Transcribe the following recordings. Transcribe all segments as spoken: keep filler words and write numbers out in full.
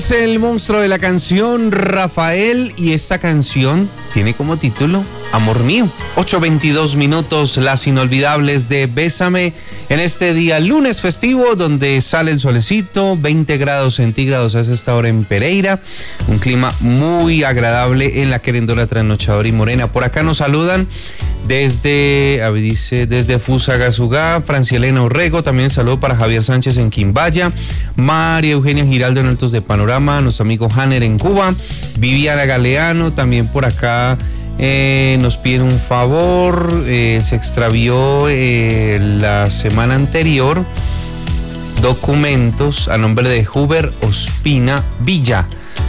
es el monstruo de la canción, Rafael, y esta canción tiene como título Amor Mío. ocho veintidós minutos, las inolvidables de Bésame en este día lunes festivo donde sale el solecito, veinte grados centígrados hace esta hora en Pereira, un clima muy agradable en la querendona trasnochadora y morena. Por acá nos saludan desde, a ver, dice, desde Fusagasugá, Francielena Orrego, también saludo para Javier Sánchez en Quimbaya, María Eugenia Giraldo en Altos de Panorama, nuestro amigo Hanner en Cuba, Viviana Galeano, también por acá. Eh, nos piden un favor, eh, se extravió eh, la semana anterior documentos a nombre de Huber Ospina Villa.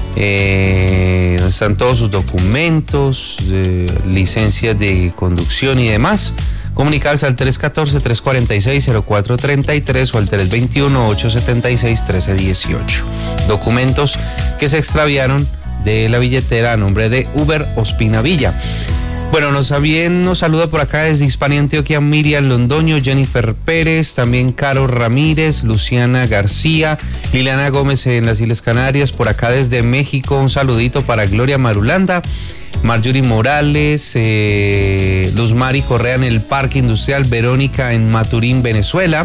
Eh, están todos sus documentos, eh, licencias de conducción y demás. Comunicarse al tres uno cuatro, tres cuatro seis, cero cuatro tres tres o al tres dos uno, ocho siete seis, uno tres uno ocho. Documentos que se extraviaron de la billetera a nombre de Uber Ospina Villa. Bueno, nos también nos saluda por acá desde Hispania, Antioquia, Miriam Londoño, Jennifer Pérez, también Caro Ramírez, Luciana García, Liliana Gómez en las Islas Canarias, por acá desde México, un saludito para Gloria Marulanda, Marjorie Morales, eh, Luz Mari Correa en el Parque Industrial, Verónica en Maturín, Venezuela,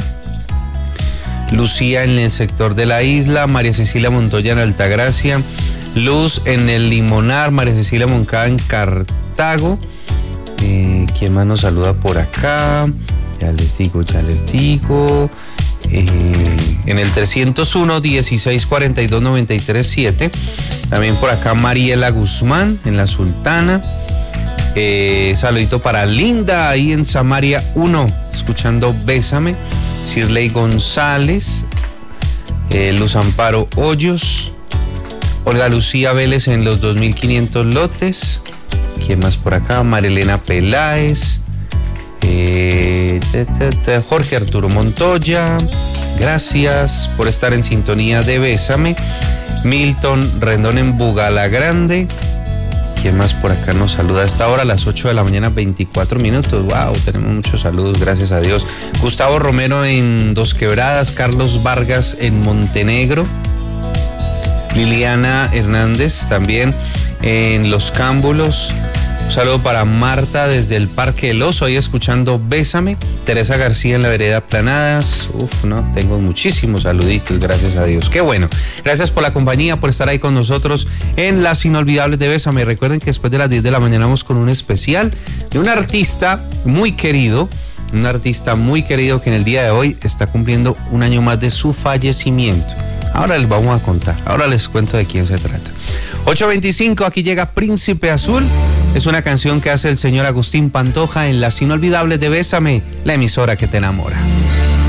Lucía en el sector de la isla, María Cecilia Montoya en Altagracia, Luz en el Limonar, María Cecilia Moncada en Cartago. Eh, ¿Quién más nos saluda por acá? Ya les digo, ya les digo. Eh, en el trescientos uno, dieciséis cuarenta y dos, noventa y tres siete. También por acá Mariela Guzmán en La Sultana. Eh, saludito para Linda ahí en Samaria uno, escuchando Bésame. Shirley González, eh, Luz Amparo Hoyos, Olga Lucía Vélez en los dos mil quinientos lotes. ¿Quién más por acá? Marilena Peláez, eh, te, te, te, Jorge Arturo Montoya. Gracias por estar en sintonía de Bésame. Milton Rendón en Bugalagrande. ¿Quién más por acá nos saluda a esta hora? A las ocho de la mañana, veinticuatro minutos. Wow, tenemos muchos saludos, gracias a Dios. Gustavo Romero en Dos Quebradas, Carlos Vargas en Montenegro, Liliana Hernández también en Los Cámbulos. Un saludo para Marta desde el Parque del Oso, ahí escuchando Bésame. Teresa García en la vereda Planadas. Uf, no, tengo muchísimos saluditos, gracias a Dios. Qué bueno. Gracias por la compañía, por estar ahí con nosotros en las inolvidables de Bésame. Recuerden que después de las diez de la mañana vamos con un especial de un artista muy querido, un artista muy querido que en el día de hoy está cumpliendo un año más de su fallecimiento. Ahora les vamos a contar, ahora les cuento de quién se trata. ocho veinticinco, aquí llega Príncipe Azul. Es una canción que hace el señor Agustín Pantoja en Las Inolvidables de Bésame, la emisora que te enamora.